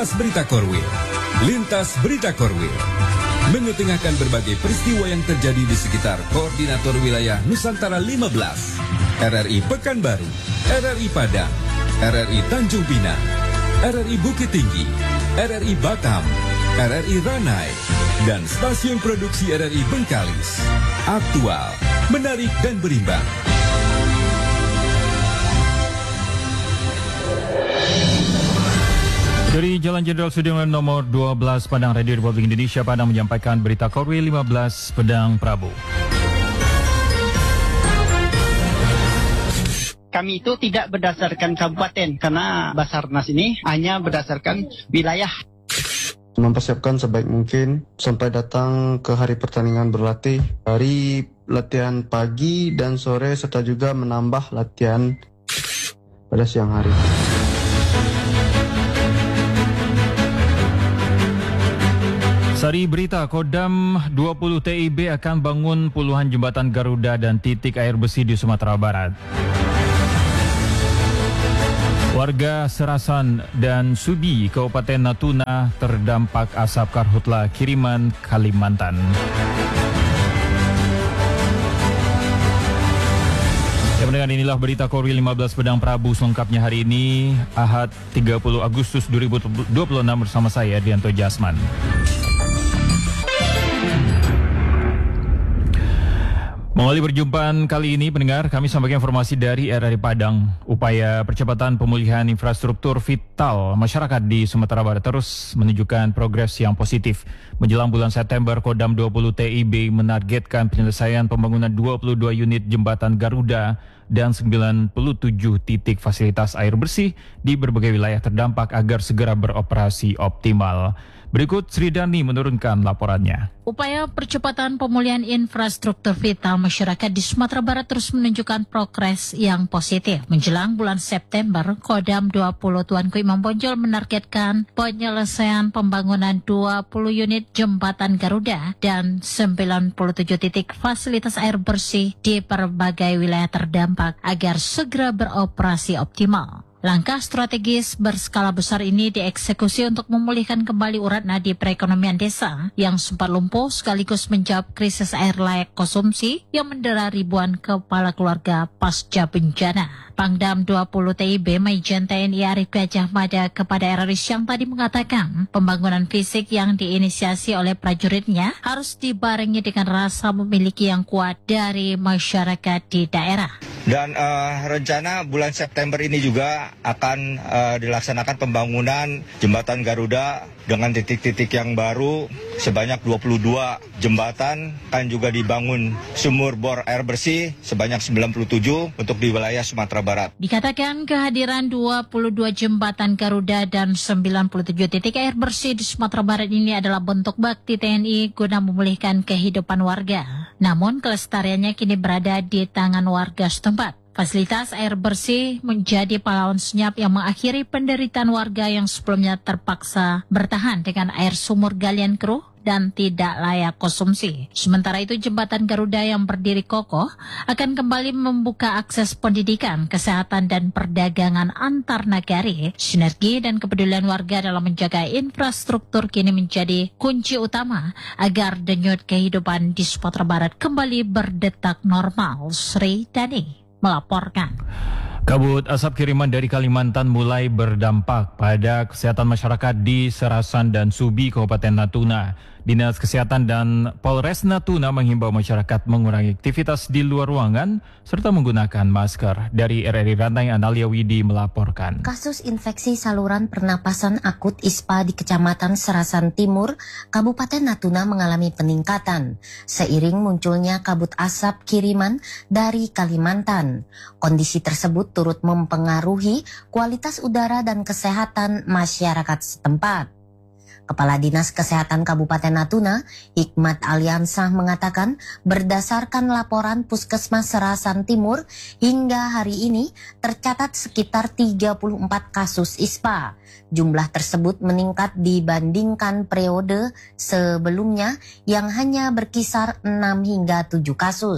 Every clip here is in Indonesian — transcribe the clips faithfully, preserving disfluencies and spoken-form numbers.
Lintas Berita Korwil. Lintas Berita Korwil mengetengahkan berbagai peristiwa yang terjadi di sekitar Koordinator Wilayah Nusantara lima belas, R R I Pekanbaru, R R I Padang, R R I Tanjung Pinang, R R I Bukit Tinggi, R R I Batam, R R I Ranai, dan stasiun produksi R R I Bengkalis. Aktual, menarik dan berimbang. Dari Jalan Jenderal Sudirman nomor dua belas Padang, Radio Republik Indonesia Padang menyampaikan berita Korwil lima belas Pedang Prabu. Kami itu tidak berdasarkan kabupaten karena Basarnas ini hanya berdasarkan wilayah. Mempersiapkan sebaik mungkin sampai datang ke hari pertandingan berlatih. Hari latihan pagi dan sore serta juga menambah latihan pada siang hari. Sari berita, Kodam dua puluh T I B akan bangun puluhan jembatan Garuda dan titik air bersih di Sumatera Barat. Warga Serasan dan Subi, Kabupaten Natuna terdampak asap karhutla kiriman Kalimantan. Ya, pendengar, inilah berita Korwil lima belas Pedang Prabu selengkapnya hari ini, Ahad tiga puluh Agustus dua ribu dua puluh enam bersama saya, Dianto Jasman. Mengawali perjumpaan kali ini, pendengar, kami sampaikan informasi dari R R I Padang. Upaya percepatan pemulihan infrastruktur vital masyarakat di Sumatera Barat terus menunjukkan progres yang positif. Menjelang bulan September, Kodam dua puluh T I B menargetkan penyelesaian pembangunan dua puluh dua unit jembatan Garuda dan sembilan puluh tujuh titik fasilitas air bersih di berbagai wilayah terdampak agar segera beroperasi optimal. Berikut Sri Dani menurunkan laporannya. Upaya percepatan pemulihan infrastruktur vital masyarakat di Sumatera Barat terus menunjukkan progres yang positif. Menjelang bulan September, Kodam dua puluh Tuanku Imam Bonjol menargetkan penyelesaian pembangunan dua puluh unit jembatan Garuda dan sembilan puluh tujuh titik fasilitas air bersih di berbagai wilayah terdampak agar segera beroperasi optimal. Langkah strategis berskala besar ini dieksekusi untuk memulihkan kembali urat nadi perekonomian desa yang sempat lumpuh sekaligus menjawab krisis air layak konsumsi yang mendera ribuan kepala keluarga pasca bencana. Pangdam dua puluh T I B Maijen T N I Arief Gajah Mada kepada R R I Siang tadi mengatakan pembangunan fisik yang diinisiasi oleh prajuritnya harus dibarengi dengan rasa memiliki yang kuat dari masyarakat di daerah. Dan uh, rencana bulan September ini juga akan uh, dilaksanakan pembangunan jembatan Garuda dengan titik-titik yang baru sebanyak dua puluh dua jembatan, kan juga dibangun sumur bor air bersih sebanyak sembilan puluh tujuh untuk di wilayah Sumatera Barat. Dikatakan kehadiran dua puluh dua jembatan Garuda dan sembilan puluh tujuh titik air bersih di Sumatera Barat ini adalah bentuk bakti T N I guna memulihkan kehidupan warga. Namun kelestariannya kini berada di tangan warga setempat. Fasilitas air bersih menjadi pahlawan senyap yang mengakhiri penderitaan warga yang sebelumnya terpaksa bertahan dengan air sumur galian keruh dan tidak layak konsumsi. Sementara itu, jembatan Garuda yang berdiri kokoh akan kembali membuka akses pendidikan, kesehatan, dan perdagangan antar nagari. Sinergi dan kepedulian warga dalam menjaga infrastruktur kini menjadi kunci utama agar denyut kehidupan di Sumatera Barat kembali berdetak normal. Sri Dani melaporkan. Kabut asap kiriman dari Kalimantan mulai berdampak pada kesehatan masyarakat di Serasan dan Subi, Kabupaten Natuna. Dinas Kesehatan dan Polres Natuna menghimbau masyarakat mengurangi aktivitas di luar ruangan serta menggunakan masker. Dari R R I Ranai, Analia Widi melaporkan. Kasus infeksi saluran pernapasan akut I S P A di Kecamatan Serasan Timur, Kabupaten Natuna mengalami peningkatan seiring munculnya kabut asap kiriman dari Kalimantan. Kondisi tersebut turut mempengaruhi kualitas udara dan kesehatan masyarakat setempat. Kepala Dinas Kesehatan Kabupaten Natuna, Hikmat Aliansah mengatakan berdasarkan laporan Puskesmas Serasan Timur hingga hari ini tercatat sekitar tiga puluh empat kasus I S P A. Jumlah tersebut meningkat dibandingkan periode sebelumnya yang hanya berkisar enam hingga tujuh kasus.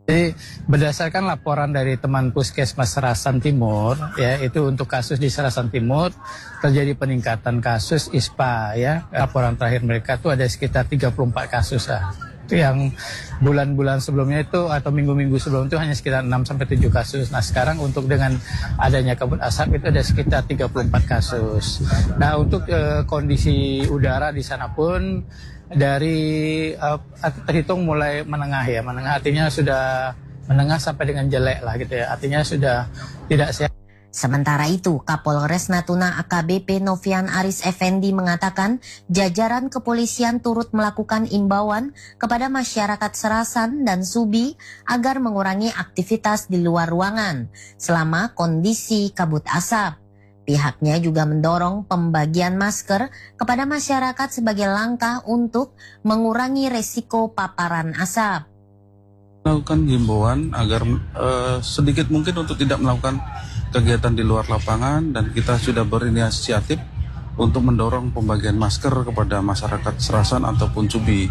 Jadi berdasarkan laporan dari teman Puskesmas Serasan Timur, ya itu untuk kasus di Serasan Timur terjadi peningkatan kasus I S P A, ya. Laporan terakhir mereka itu ada sekitar tiga puluh empat kasus lah. Itu yang bulan-bulan sebelumnya itu atau minggu-minggu sebelum itu hanya sekitar enam sampai tujuh kasus. Nah sekarang untuk dengan adanya kabut asap itu ada sekitar tiga puluh empat kasus. Nah untuk eh, kondisi udara di sana pun dari uh, terhitung mulai menengah ya, menengah artinya sudah menengah sampai dengan jelek lah gitu ya, artinya sudah tidak sehat. Sementara itu, Kapolres Natuna A K B P Novian Aris Effendi mengatakan jajaran kepolisian turut melakukan imbauan kepada masyarakat Serasan dan Subi agar mengurangi aktivitas di luar ruangan selama kondisi kabut asap. Pihaknya juga mendorong pembagian masker kepada masyarakat sebagai langkah untuk mengurangi resiko paparan asap. Melakukan himbauan agar uh, sedikit mungkin untuk tidak melakukan kegiatan di luar lapangan, dan kita sudah berinisiatif untuk mendorong pembagian masker kepada masyarakat Serasan ataupun Subi.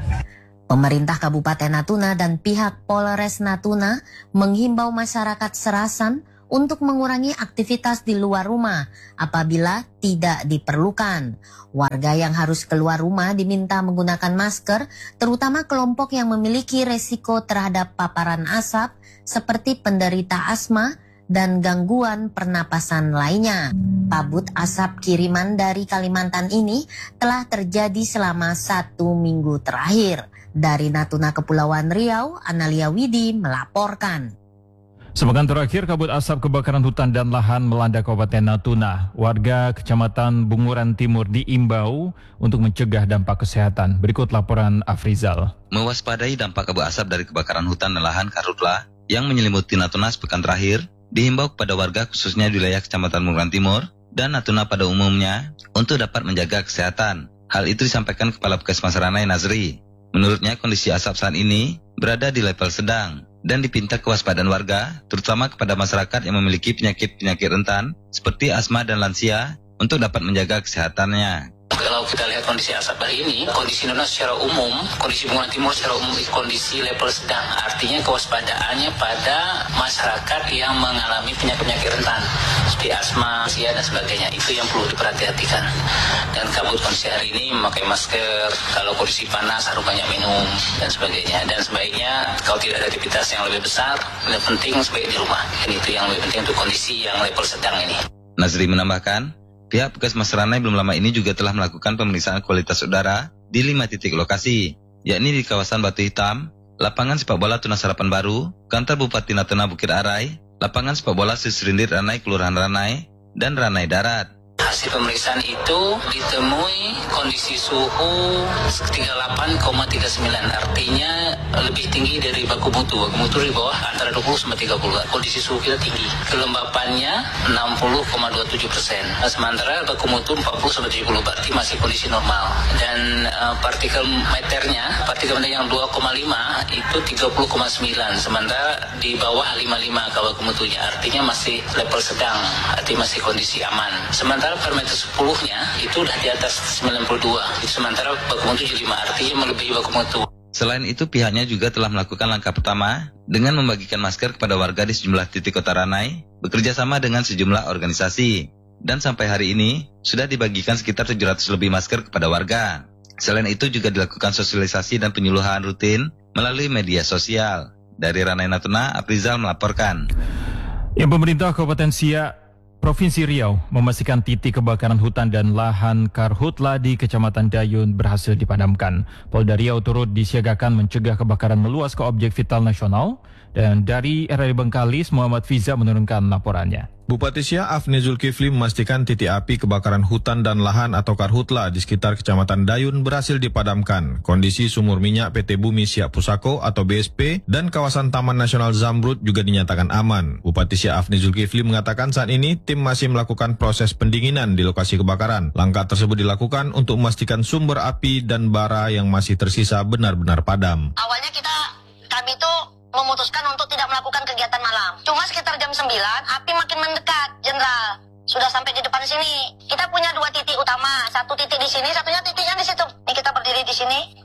Pemerintah Kabupaten Natuna dan pihak Polres Natuna menghimbau masyarakat Serasan untuk mengurangi aktivitas di luar rumah apabila tidak diperlukan. Warga yang harus keluar rumah diminta menggunakan masker, terutama kelompok yang memiliki resiko terhadap paparan asap seperti penderita asma dan gangguan pernapasan lainnya. Kabut asap kiriman dari Kalimantan ini telah terjadi selama satu minggu terakhir. Dari Natuna Kepulauan Riau, Analia Widi melaporkan. Sepekan terakhir, kabut asap kebakaran hutan dan lahan melanda Kabupaten Natuna. Warga Kecamatan Bunguran Timur diimbau untuk mencegah dampak kesehatan. Berikut laporan Afrizal. Mewaspadai dampak kabut asap dari kebakaran hutan dan lahan karhutla yang menyelimuti Natuna sepekan terakhir, dihimbau kepada warga khususnya di wilayah Kecamatan Bunguran Timur dan Natuna pada umumnya untuk dapat menjaga kesehatan. Hal itu disampaikan Kepala Puskesmas Ranai Nazri. Menurutnya kondisi asap saat ini berada di level sedang dan dipinta kewaspadaan warga, terutama kepada masyarakat yang memiliki penyakit-penyakit rentan seperti asma dan lansia untuk dapat menjaga kesehatannya. Kalau kita lihat kondisi asap hari ini, kondisi Indonesia secara umum, kondisi Bunguran Timur secara umum kondisi level sedang. Artinya kewaspadaannya pada masyarakat yang mengalami penyakit-penyakit rentan seperti asma, lansia dan sebagainya. Itu yang perlu diperhatikan. Dan kabut kondisi hari ini memakai masker, kalau kondisi panas harus banyak minum dan sebagainya. Dan sebaiknya kalau tidak ada aktivitas yang lebih besar, yang penting sebaiknya di rumah. Dan itu yang lebih penting untuk kondisi yang level sedang ini. Nazri menambahkan, pihak Puskesmas Ranai belum lama ini juga telah melakukan pemeriksaan kualitas udara di lima titik lokasi, yakni di kawasan Batu Hitam, lapangan sepak bola Tunas Harapan Baru, kantor Bupati Natuna Bukit Arai, lapangan sepak bola Sisrindir Ranai Kelurahan Ranai, dan Ranai Darat. Hasil pemeriksaan itu ditemui kondisi suhu tiga puluh delapan koma tiga sembilan, artinya lebih tinggi dari baku mutu. Baku mutu di bawah antara dua puluh sampai tiga puluh. Kondisi suhu kita tinggi. Kelembapannya enam puluh koma dua tujuh persen. Sementara baku mutu empat puluh sampai tujuh puluh, berarti masih kondisi normal. Dan uh, partikel meternya, partikel meter yang dua koma lima itu tiga puluh koma sembilan. Sementara di bawah lima puluh lima kalau baku mutunya, artinya masih level sedang, artinya masih kondisi aman. Sementara parameter sepuluhnya itu udah di atas sembilan puluh dua. Sementara baku mutu tujuh puluh lima, artinya melebihi baku mutu. Selain itu, pihaknya juga telah melakukan langkah pertama dengan membagikan masker kepada warga di sejumlah titik kota Ranai, bekerja sama dengan sejumlah organisasi. Dan sampai hari ini, sudah dibagikan sekitar tujuh ratus lebih masker kepada warga. Selain itu juga dilakukan sosialisasi dan penyuluhan rutin melalui media sosial. Dari Ranai Natuna, Afrizal melaporkan. Yang pemerintah Kabupaten Siak Provinsi Riau memastikan titik kebakaran hutan dan lahan karhutla di Kecamatan Dayun berhasil dipadamkan. Polda Riau turut disiagakan mencegah kebakaran meluas ke objek vital nasional. Dan dari R R I Bengkalis, Muhammad Fiza menurunkan laporannya. Bupati Siak Afni Zulkifli memastikan titik api kebakaran hutan dan lahan atau karhutla di sekitar Kecamatan Dayun berhasil dipadamkan. Kondisi sumur minyak P T Bumi Siak Pusako atau B S P dan kawasan Taman Nasional Zamrud juga dinyatakan aman. Bupati Siak Afni Zulkifli mengatakan saat ini tim masih melakukan proses pendinginan di lokasi kebakaran. Langkah tersebut dilakukan untuk memastikan sumber api dan bara yang masih tersisa benar-benar padam. Awalnya kita, kami itu memutuskan untuk tidak melakukan kegiatan malam. Cuma sekitar jam sembilan, api makin mendekat, Jenderal. Sudah sampai di depan sini. Kita punya dua titik utama, satu titik di sini, satunya titiknya di situ. Ini kita berdiri di sini.